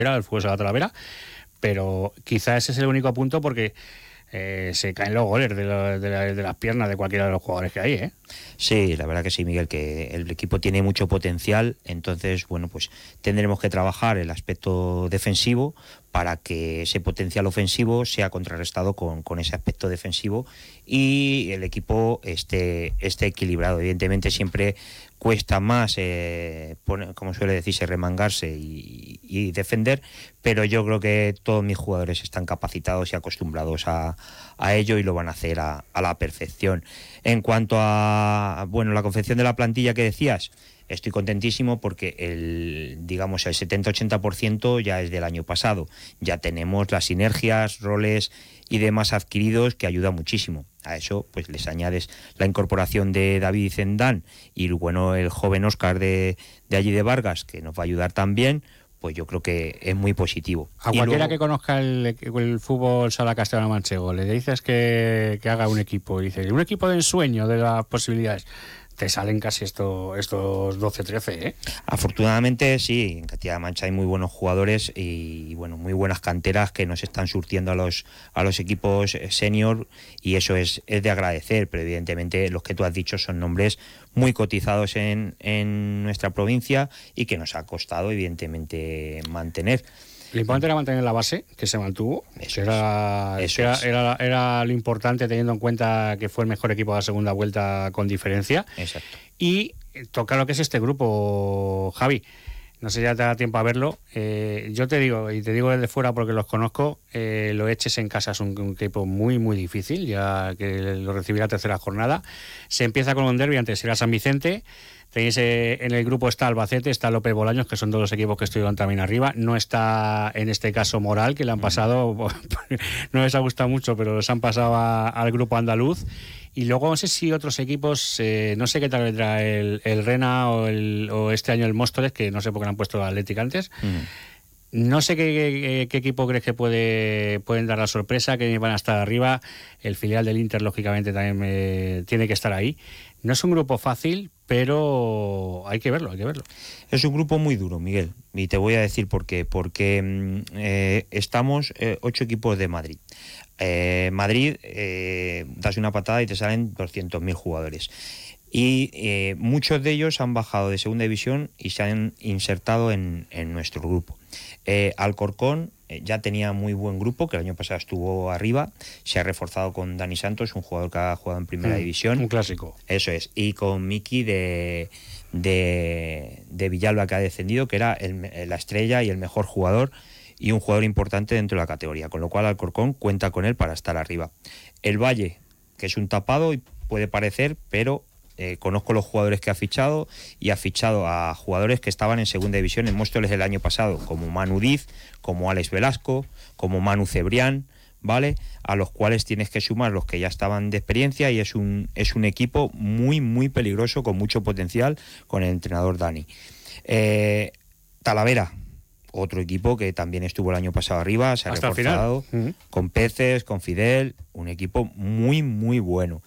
el fútbol sala Talavera, pero quizás ese es el único punto porque se caen los goles de las piernas de cualquiera de los jugadores que hay, ¿eh? Sí, la verdad que sí, Miguel, que el equipo tiene mucho potencial, entonces, bueno, pues tendremos que trabajar el aspecto defensivo para que ese potencial ofensivo sea contrarrestado con ese aspecto defensivo y el equipo esté equilibrado. Evidentemente siempre cuesta más, como suele decirse, remangarse y defender, pero yo creo que todos mis jugadores están capacitados y acostumbrados a ello y lo van a hacer a la perfección. En cuanto a la confección de la plantilla que decías, estoy contentísimo porque el 70-80% ya es del año pasado. Ya tenemos las sinergias, roles y demás adquiridos que ayuda muchísimo. A eso pues les añades la incorporación de David Zendán y el joven Óscar de allí de Vargas, que nos va a ayudar también. Pues yo creo que es muy positivo. A cualquiera que conozca el fútbol sala castellano-manchego, le dices que haga un equipo, y dices, un equipo de ensueño de las posibilidades, te salen casi estos 12-13, ¿eh? Afortunadamente sí, en Castilla-La Mancha hay muy buenos jugadores y muy buenas canteras que nos están surtiendo a los equipos senior, y eso es de agradecer, pero evidentemente los que tú has dicho son nombres muy cotizados en nuestra provincia y que nos ha costado evidentemente mantener. Lo importante era mantener la base, que se mantuvo. Era lo importante, teniendo en cuenta que fue el mejor equipo de la segunda vuelta con diferencia. Exacto. Y toca lo que es este grupo, Javi. No sé si ya te da tiempo a verlo. Yo te digo, y te digo desde fuera porque los conozco, lo eches en casa es un equipo muy, muy difícil, ya que lo recibirá tercera jornada. Se empieza con un derbi, antes era San Vicente. Tenéis en el grupo está Albacete, está López Bolaños, que son dos los equipos que estuvieron también arriba. No está en este caso Moral, que le han pasado, no les ha gustado mucho, pero los han pasado al grupo andaluz. Y luego no sé si otros equipos, no sé qué tal vendrá el Rena o este año el Móstoles, que no sé por qué le han puesto el Athletic antes. No sé qué equipo crees que pueden dar la sorpresa, que van a estar arriba. El filial del Inter, lógicamente, también tiene que estar ahí. No es un grupo fácil, pero hay que verlo. Es un grupo muy duro, Miguel, y te voy a decir por qué. Porque estamos 8 equipos de Madrid. Madrid, das una patada y te salen 200.000 jugadores. Y muchos de ellos han bajado de segunda división y se han insertado en nuestro grupo. Alcorcón ya tenía muy buen grupo, que el año pasado estuvo arriba, se ha reforzado con Dani Santos, un jugador que ha jugado en primera división. Un clásico. Eso es, y con Miki de Villalba, que ha descendido, que era la estrella y el mejor jugador y un jugador importante dentro de la categoría, con lo cual Alcorcón cuenta con él para estar arriba. El Valle, que es un tapado y puede parecer, pero conozco los jugadores que ha fichado, y ha fichado a jugadores que estaban en segunda división en Móstoles el año pasado, como Manu Diz, como Alex Velasco, como Manu Cebrián, ¿vale? A los cuales tienes que sumar los que ya estaban de experiencia, y es un equipo muy, muy peligroso, con mucho potencial, con el entrenador Dani. Talavera, otro equipo que también estuvo el año pasado arriba, se ha reforzado con Peces, con Fidel, un equipo muy, muy bueno.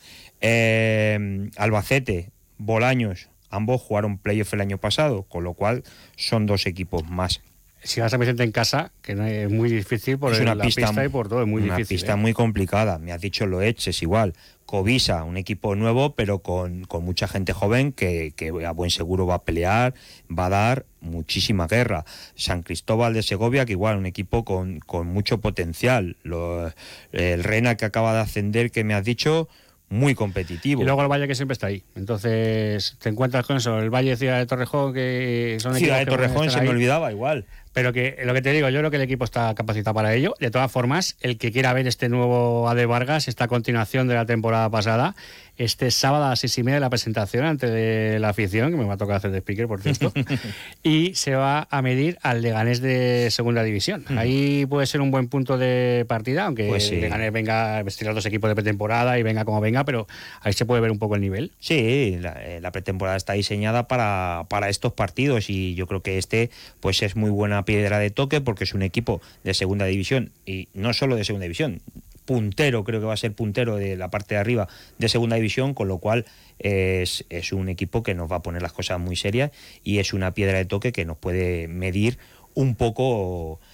Albacete, Bolaños, ambos jugaron playoff el año pasado, con lo cual son 2 equipos más. Si vas a Vicente en casa, que no es muy difícil por la pista y por todo, es muy difícil. Una pista muy complicada. Me has dicho Loeches igual. Covisa, un equipo nuevo, pero con mucha gente joven que a buen seguro va a pelear, va a dar muchísima guerra. San Cristóbal de Segovia, que igual, un equipo con mucho potencial. El Rena, que acaba de ascender, que me has dicho, muy competitivo. Y luego el Valle, que siempre está ahí. Entonces te encuentras con eso. El Valle, Ciudad de Torrejón, que son Ciudad de Torrejón, se me olvidaba igual. Pero que lo que te digo, yo creo que el equipo está capacitado para ello. De todas formas, el que quiera ver este nuevo AD Vargas, esta continuación de la temporada pasada, este sábado a las 6:30 la presentación ante la afición, que me va a tocar hacer de speaker, por cierto, y se va a medir al Leganés de segunda división. Ahí puede ser un buen punto de partida, aunque pues sí, Leganés venga a vestir a los equipos de pretemporada y venga como venga, pero ahí se puede ver un poco el nivel. Sí, la pretemporada está diseñada para estos partidos, y yo creo que pues es muy buena piedra de toque, porque es un equipo de segunda división, y no solo de segunda división, puntero, creo que va a ser puntero de la parte de arriba de segunda división, con lo cual es un equipo que nos va a poner las cosas muy serias, y es una piedra de toque que nos puede medir un poco